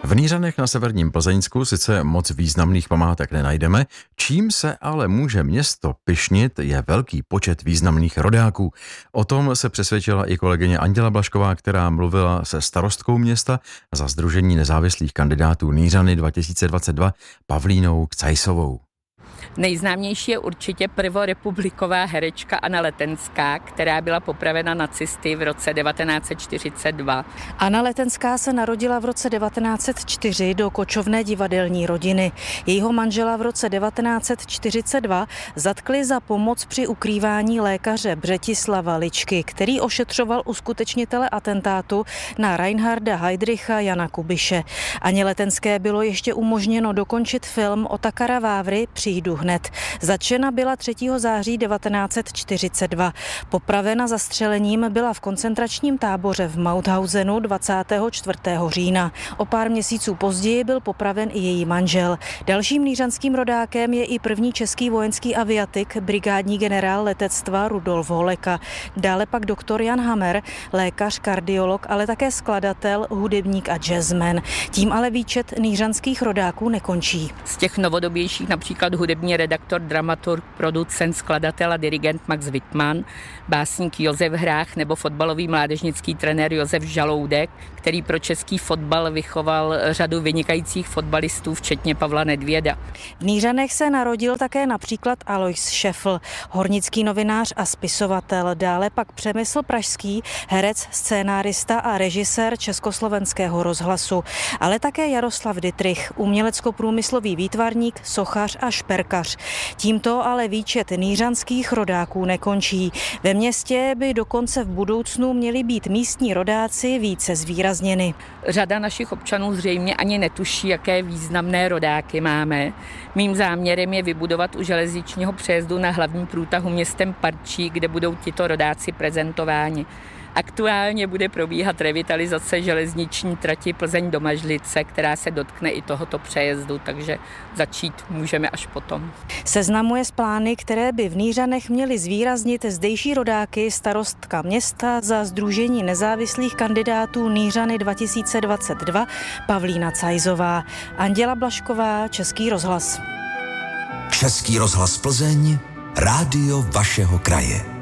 V Nířanech na severním Plzeňsku sice moc významných památek nenajdeme, čím se ale může město pyšnit, je velký počet významných rodáků. O tom se přesvědčila i kolegyně Anděla Blažková, která mluvila se starostkou města za Sdružení nezávislých kandidátů Nířany 2022 Pavlínou Cajsovou. Nejznámější je určitě prvorepubliková herečka Anna Letenská, která byla popravena nacisty v roce 1942. Anna Letenská se narodila v roce 1904 do kočovné divadelní rodiny. Jejího manžela v roce 1942 zatkli za pomoc při ukrývání lékaře Břetislava Ličky, který ošetřoval uskutečnitele atentátu na Reinharda Heydricha Jana Kubiše. Aně Letenské bylo ještě umožněno dokončit film Otakara Vávry Přijdu hned. Zatčena byla 3. září 1942. Popravena zastřelením byla v koncentračním táboře v Mauthausenu 24. října. O pár měsíců později byl popraven i její manžel. Dalším nířanským rodákem je i první český vojenský aviatik, brigádní generál letectva Rudolf Holeka. Dále pak doktor Jan Hammer, lékař, kardiolog, ale také skladatel, hudebník a jazzman. Tím ale výčet nířanských rodáků nekončí. Z těch novodobějších například hudební redaktor, dramaturg, producent, skladatel a dirigent Max Wittmann, básník Josef Hrách nebo fotbalový mládežnický trenér Josef Žaloudek, který pro český fotbal vychoval řadu vynikajících fotbalistů, včetně Pavla Nedvěda. V Nířanech se narodil také například Alois Šefl, hornický novinář a spisovatel, dále pak Přemysl Pražský, herec, scénárista a režisér Československého rozhlasu, ale také Jaroslav Dittrich, umělecko-průmyslový výtvarník, sochař a šperkař. Tímto ale výčet nířanských rodáků nekončí. Ve městě by dokonce v budoucnu měli být místní rodáci více zvýrazněny. Řada našich občanů zřejmě ani netuší, jaké významné rodáky máme. Mým záměrem je vybudovat u železničního přejezdu na hlavním průtahu městem Parčík, kde budou tito rodáci prezentováni. Aktuálně bude probíhat revitalizace železniční trati Plzeň do Mažlice, která se dotkne i tohoto přejezdu, takže začít můžeme až potom. Seznamuje s plány, které by v Nířanech měly zvýraznit zdejší rodáky starostka města za Sdružení nezávislých kandidátů Nířany 2022 Pavlína Cajsová. Anděla Blažková, Český rozhlas. Český rozhlas Plzeň, rádio vašeho kraje.